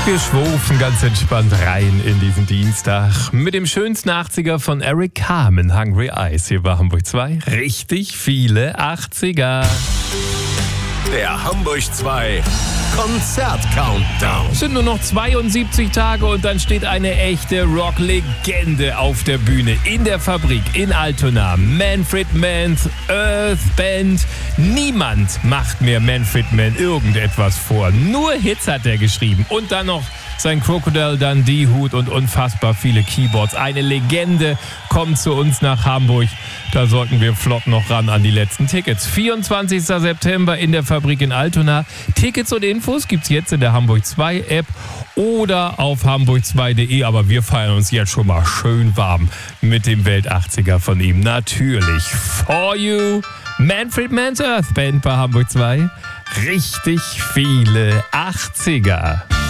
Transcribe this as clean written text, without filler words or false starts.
Wir schwufen ganz entspannt rein in diesen Dienstag mit dem schönsten 80er von Eric Carmen, Hungry Eyes. Hier bei Hamburg 2 richtig viele 80er. Der Hamburg 2 Konzert-Countdown. Es sind nur noch 72 Tage und dann steht eine echte Rock-Legende auf der Bühne in der Fabrik in Altona. Manfred Manns Earth Band. Niemand macht mehr Manfred Mann irgendetwas vor. Nur Hits hat er geschrieben. Und dann noch sein Crocodile Dundee-Hut und unfassbar viele Keyboards. Eine Legende kommt zu uns nach Hamburg. Da sollten wir flott noch ran an die letzten Tickets. 24. September in der Fabrik in Altona. Tickets und Infos gibt's jetzt in der Hamburg 2 App oder auf hamburg2.de. Aber wir feiern uns jetzt schon mal schön warm mit dem Welt-80er von ihm. Natürlich For You, Manfred Mann's Earth Band bei Hamburg 2. Richtig viele 80er.